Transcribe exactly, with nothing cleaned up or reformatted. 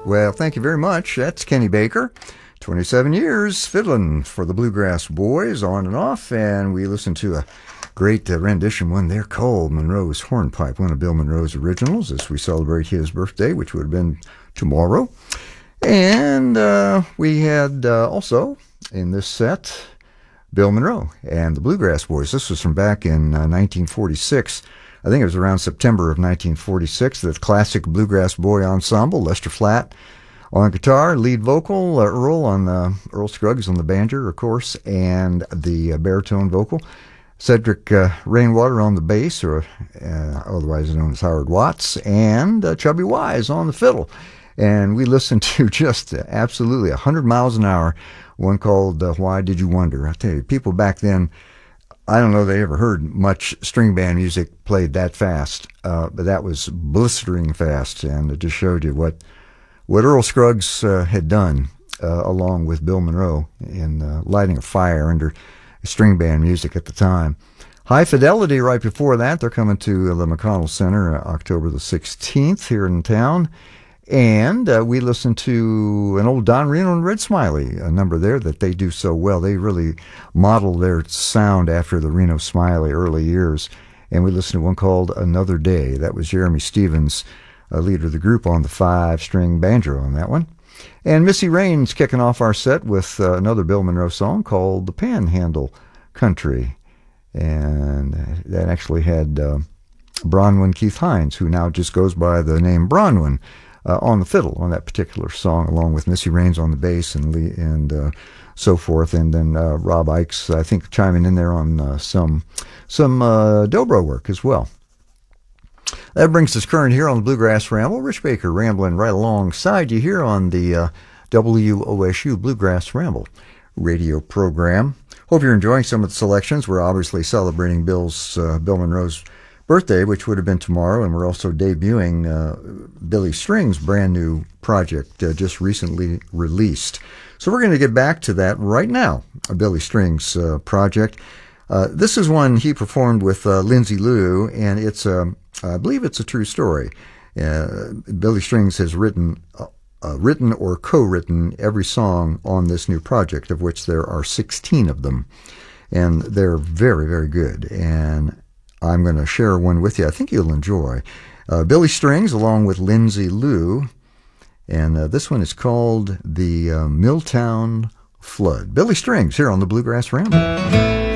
Well, thank you very much. That's Kenny Baker. twenty-seven years fiddling for the Bluegrass Boys on and off, and we listened to a great uh, rendition, one there called Monroe's Hornpipe, one of Bill Monroe's originals as we celebrate his birthday, which would have been tomorrow. And uh, we had uh, also in this set Bill Monroe and the Bluegrass Boys. This was from back in uh, nineteen forty-six. I think it was around September of nineteen forty-six. The classic Bluegrass Boy Ensemble, Lester Flatt on guitar, lead vocal, uh, Earl on the, Earl Scruggs on the banjo, of course, and the uh, baritone vocal. Cedric uh, Rainwater on the bass, or uh, otherwise known as Howard Watts, and uh, Chubby Wise on the fiddle. And we listened to just uh, absolutely one hundred miles an hour, one called uh, Why Did You Wonder? I tell you, people back then, I don't know if they ever heard much string band music played that fast, uh, but that was blistering fast, and it just showed you what what Earl Scruggs uh, had done uh, along with Bill Monroe in uh, lighting a fire under string band music at the time. High Fidelity right before that. They're coming to the McConnell Center uh, October the sixteenth here in town. And uh, we listened to an old Don Reno and Red Smiley, a number there that they do so well. They really model their sound after the Reno Smiley early years. And we listened to one called Another Day. That was Jeremy Stevens, uh, leader of the group, on the five-string banjo on that one. And Missy Raines kicking off our set with uh, another Bill Monroe song called The Panhandle Country. And that actually had uh, Bronwyn Keith Hines, who now just goes by the name Bronwyn, uh, on the fiddle on that particular song, along with Missy Raines on the bass and Lee, and uh, so forth. And then uh, Rob Ikes, I think, chiming in there on uh, some, some uh, dobro work as well. That brings us current here on the Bluegrass Ramble. Rich Baker rambling right alongside you here on the uh, W O S U Bluegrass Ramble radio program. Hope you're enjoying some of the selections. We're obviously celebrating Bill's uh, Bill Monroe's birthday, which would have been tomorrow, and we're also debuting uh, Billy Strings' brand new project uh, just recently released. So we're going to get back to that right now, a Billy Strings uh, project. Uh, this is one he performed with uh, Lindsay Lou, and it's a I believe it's a true story. Uh, Billy Strings has written uh, uh, written or co-written every song on this new project, of which there are sixteen of them. And they're very, very good. And I'm going to share one with you I think you'll enjoy. Uh, Billy Strings along with Lindsay Lou. And uh, this one is called The uh, Milltown Flood. Billy Strings here on the Bluegrass Ramble.